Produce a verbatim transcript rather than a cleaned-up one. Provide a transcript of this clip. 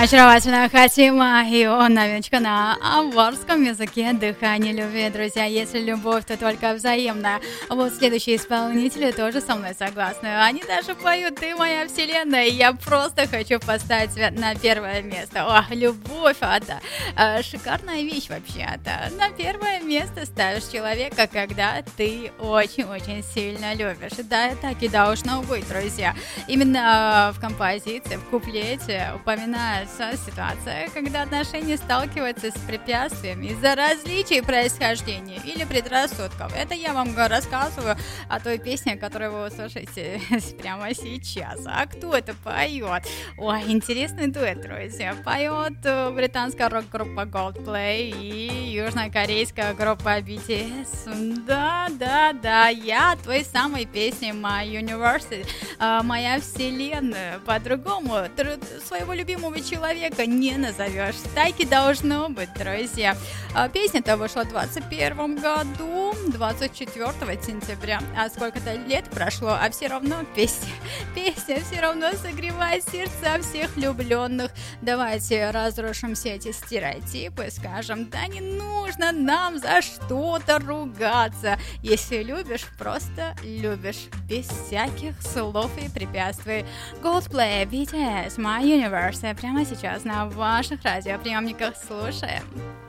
Очаровательная Хатима, и он новиночка на аварском языке «Дыхание любви». Друзья, если любовь, то только взаимная. Вот следующие исполнители тоже со мной согласны. Они даже поют «Ты моя вселенная», и я просто хочу поставить тебя на первое место. О, любовь, это э, шикарная вещь вообще-то. На первое место ставишь человека, когда ты очень-очень сильно любишь. Да, так и должно быть, друзья. Именно в композиции, в куплете упоминается ситуация, когда отношения сталкиваются с препятствиями из-за различий происхождения или предрассудков. Это я вам рассказываю о той песне, которую вы услышите прямо сейчас. А кто это поет? Ой, интересный дуэт, друзья. Поет британская рок-группа Coldplay и южнокорейская группа би ти эс. Да, да, да, я от той самой песни My Universe, моя вселенная. По-другому своего любимого человека не назовешь. Так и должно быть, друзья. Песня-то вышла в двадцать первом году, двадцать четвёртого сентября. А сколько-то лет прошло, а все равно песня, песня все равно согревает сердца всех влюбленных. Давайте разрушим все эти стереотипы, скажем, да не нужно нам за что-то ругаться. Если любишь, просто любишь, без всяких слов и препятствий. Coldplay, би ти эс, My Universe. Прямо сейчас на ваших радиоприемниках слушаем.